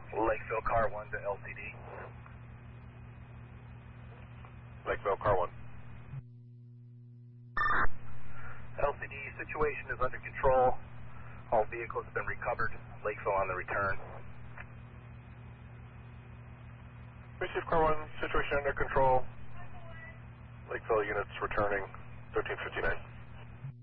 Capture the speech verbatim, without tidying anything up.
Lakeville Car one to L C D. Lakeville Car one. L C D, situation is under control. All vehicles have been recovered. Lakeville on the return. Receive Car one, situation under control. Lakeville units returning, thirteen fifty-nine.